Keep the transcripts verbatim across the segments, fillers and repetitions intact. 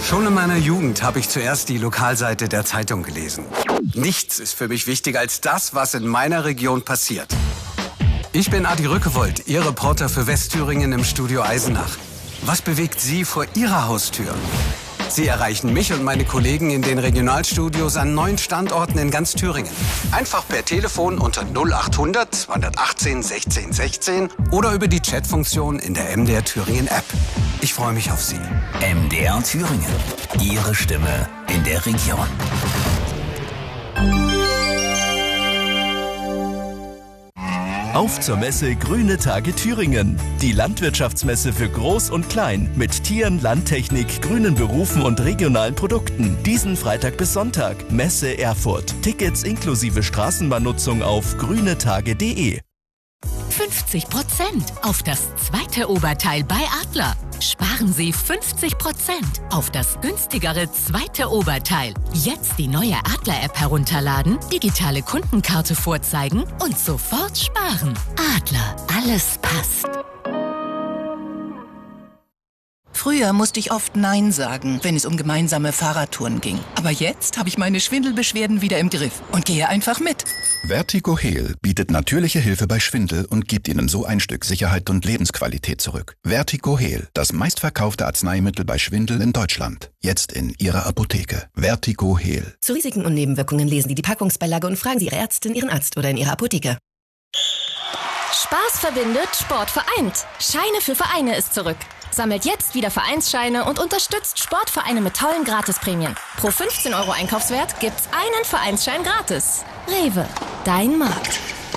Schon in meiner Jugend habe ich zuerst die Lokalseite der Zeitung gelesen. Nichts ist für mich wichtiger als das, was in meiner Region passiert. Ich bin Adi Rückewold, Ihr Reporter für Westthüringen im Studio Eisenach. Was bewegt Sie vor Ihrer Haustür? Sie erreichen mich und meine Kollegen in den Regionalstudios an neun Standorten in ganz Thüringen. Einfach per Telefon unter null achthundert zweihundertachtzehn sechzehn sechzehn oder über die Chatfunktion in der M D R Thüringen App. Ich freue mich auf Sie. M D R Thüringen. Ihre Stimme in der Region. Auf zur Messe Grüne Tage Thüringen. Die Landwirtschaftsmesse für Groß und Klein mit Tieren, Landtechnik, grünen Berufen und regionalen Produkten. Diesen Freitag bis Sonntag. Messe Erfurt. Tickets inklusive Straßenbahnnutzung auf grünetage punkt de. fünfzig Prozent auf das zweite Oberteil bei Adler. Sparen Sie fünfzig Prozent auf das günstigere zweite Oberteil. Jetzt die neue Adler-App herunterladen, digitale Kundenkarte vorzeigen und sofort sparen. Adler, alles passt. Früher musste ich oft Nein sagen, wenn es um gemeinsame Fahrradtouren ging. Aber jetzt habe ich meine Schwindelbeschwerden wieder im Griff und gehe einfach mit. VertigoHeal bietet natürliche Hilfe bei Schwindel und gibt Ihnen so ein Stück Sicherheit und Lebensqualität zurück. VertigoHeal, das meistverkaufte Arzneimittel bei Schwindel in Deutschland. Jetzt in Ihrer Apotheke. VertigoHeal. Zu Risiken und Nebenwirkungen lesen Sie die Packungsbeilage und fragen Sie Ihre Ärztin, Ihren Arzt oder in Ihrer Apotheke. Spaß verbindet, Sport vereint. Scheine für Vereine ist zurück. Sammelt jetzt wieder Vereinsscheine und unterstützt Sportvereine mit tollen Gratisprämien. Pro fünfzehn Euro Einkaufswert gibt's einen Vereinsschein gratis. Rewe, dein Markt.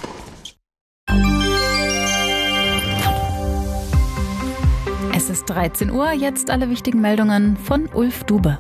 Es ist dreizehn Uhr, jetzt alle wichtigen Meldungen von Ulf Dube.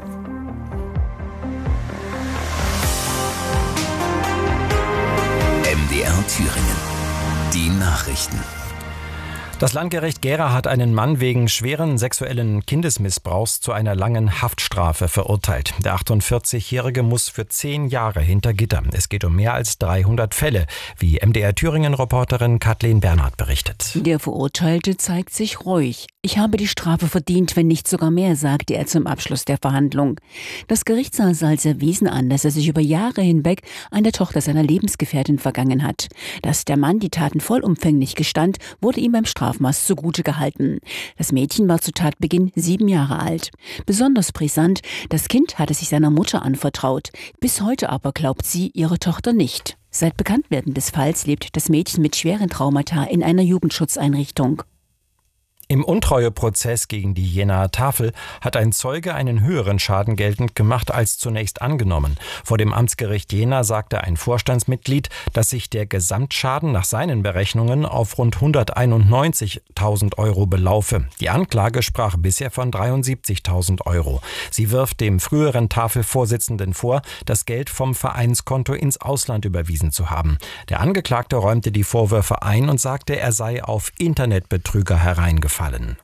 M D R Thüringen. Die Nachrichten. Das Landgericht Gera hat einen Mann wegen schweren sexuellen Kindesmissbrauchs zu einer langen Haftstrafe verurteilt. Der achtundvierzigjährige muss für zehn Jahre hinter Gitter. Es geht um mehr als dreihundert Fälle, wie M D R Thüringen-Reporterin Kathleen Bernhard berichtet. Der Verurteilte zeigt sich ruhig. Ich habe die Strafe verdient, wenn nicht sogar mehr, sagte er zum Abschluss der Verhandlung. Das Gericht sah es als erwiesen an, dass er sich über Jahre hinweg an der Tochter seiner Lebensgefährtin vergangen hat. Dass der Mann die Taten vollumfänglich gestand, wurde ihm beim Strafmaß zugute gehalten. Das Mädchen war zu Tatbeginn sieben Jahre alt. Besonders brisant, das Kind hatte sich seiner Mutter anvertraut. Bis heute aber glaubt sie ihre Tochter nicht. Seit Bekanntwerden des Falls lebt das Mädchen mit schweren Traumata in einer Jugendschutzeinrichtung. Im Untreueprozess gegen die Jenaer Tafel hat ein Zeuge einen höheren Schaden geltend gemacht als zunächst angenommen. Vor dem Amtsgericht Jena sagte ein Vorstandsmitglied, dass sich der Gesamtschaden nach seinen Berechnungen auf rund hunderteinundneunzigtausend Euro belaufe. Die Anklage sprach bisher von dreiundsiebzigtausend Euro. Sie wirft dem früheren Tafelvorsitzenden vor, das Geld vom Vereinskonto ins Ausland überwiesen zu haben. Der Angeklagte räumte die Vorwürfe ein und sagte, er sei auf Internetbetrüger hereingefallen.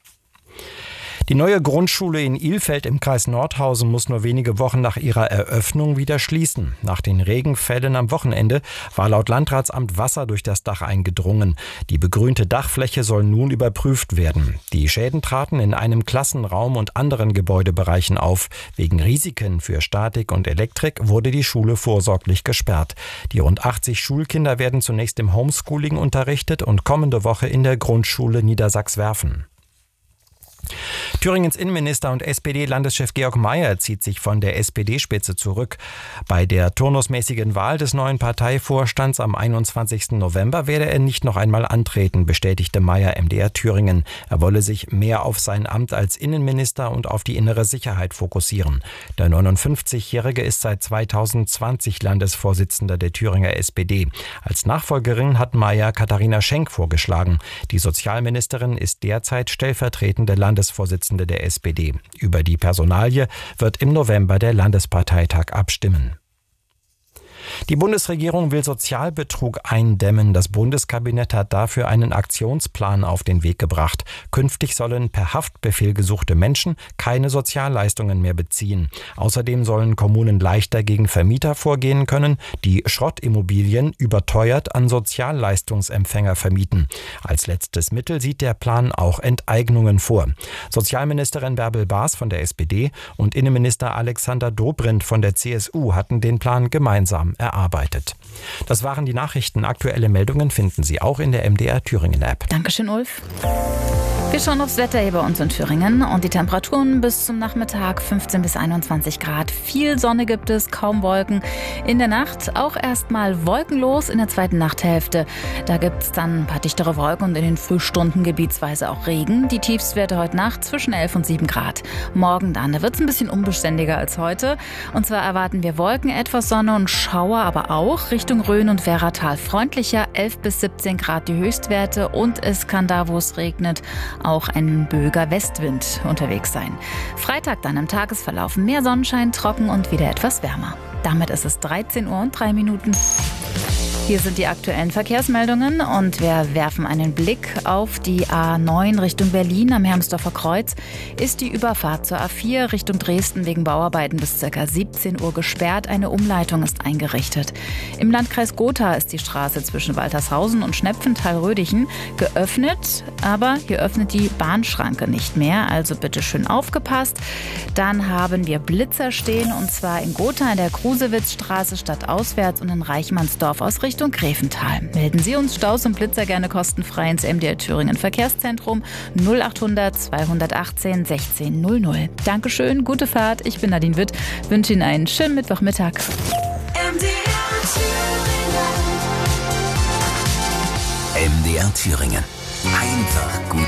Die neue Grundschule in Ilfeld im Kreis Nordhausen muss nur wenige Wochen nach ihrer Eröffnung wieder schließen. Nach den Regenfällen am Wochenende war laut Landratsamt Wasser durch das Dach eingedrungen. Die begrünte Dachfläche soll nun überprüft werden. Die Schäden traten in einem Klassenraum und anderen Gebäudebereichen auf. Wegen Risiken für Statik und Elektrik wurde die Schule vorsorglich gesperrt. Die rund achtzig Schulkinder werden zunächst im Homeschooling unterrichtet und kommende Woche in der Grundschule Niedersachs-Werfen. Thüringens Innenminister und S P D-Landeschef Georg Mayer zieht sich von der S P D-Spitze zurück. Bei der turnusmäßigen Wahl des neuen Parteivorstands am einundzwanzigsten November werde er nicht noch einmal antreten, bestätigte Mayer M D R Thüringen. Er wolle sich mehr auf sein Amt als Innenminister und auf die innere Sicherheit fokussieren. Der neunundfünfzigjährige ist seit zweitausendzwanzig Landesvorsitzender der Thüringer S P D. Als Nachfolgerin hat Mayer Katharina Schenk vorgeschlagen. Die Sozialministerin ist derzeit stellvertretende Landesvorsitzende der S P D. Über die Personalie wird im November der Landesparteitag abstimmen. Die Bundesregierung will Sozialbetrug eindämmen. Das Bundeskabinett hat dafür einen Aktionsplan auf den Weg gebracht. Künftig sollen per Haftbefehl gesuchte Menschen keine Sozialleistungen mehr beziehen. Außerdem sollen Kommunen leichter gegen Vermieter vorgehen können, die Schrottimmobilien überteuert an Sozialleistungsempfänger vermieten. Als letztes Mittel sieht der Plan auch Enteignungen vor. Sozialministerin Bärbel Baas von der S P D und Innenminister Alexander Dobrindt von der C S U hatten den Plan gemeinsam erarbeitet. Das waren die Nachrichten. Aktuelle Meldungen finden Sie auch in der M D R Thüringen App. Dankeschön, Ulf. Wir schauen aufs Wetter hier bei uns in Thüringen und die Temperaturen bis zum Nachmittag fünfzehn bis einundzwanzig Grad. Viel Sonne gibt es, kaum Wolken. In der Nacht auch erstmal wolkenlos. In der zweiten Nachthälfte, da gibt es dann ein paar dichtere Wolken und in den Frühstunden gebietsweise auch Regen. Die Tiefstwerte heute Nacht zwischen elf und sieben Grad. Morgen dann, da wird es ein bisschen unbeständiger als heute. Und zwar erwarten wir Wolken, etwas Sonne und Schauer, aber auch Richtung Rhön und Werratal freundlicher. elf bis siebzehn Grad die Höchstwerte und es kann da, wo es regnet, auch ein böiger Westwind unterwegs sein. Freitag dann im Tagesverlauf mehr Sonnenschein, trocken und wieder etwas wärmer. Damit ist es dreizehn Uhr und drei Minuten. Hier sind die aktuellen Verkehrsmeldungen und wir werfen einen Blick auf die A neun Richtung Berlin am Hermsdorfer Kreuz. Ist die Überfahrt zur A vier Richtung Dresden wegen Bauarbeiten bis ca. siebzehn Uhr gesperrt. Eine Umleitung ist eingerichtet. Im Landkreis Gotha ist die Straße zwischen Waltershausen und Schnepfenthal-Rödichen geöffnet, aber hier öffnet die Bahnschranke nicht mehr, also bitte schön aufgepasst. Dann haben wir Blitzer stehen und zwar in Gotha in der Krusewitzstraße stadtauswärts und in Reichmannsdorf aus Richtung Grevental. Melden Sie uns Staus und Blitzer gerne kostenfrei ins M D R Thüringen Verkehrszentrum null achthundert zweihundertachtzehn sechzehn null null. Dankeschön, gute Fahrt. Ich bin Nadine Witt. Wünsche Ihnen einen schönen Mittwochmittag. M D R Thüringen. M D R Thüringen. Einfach gut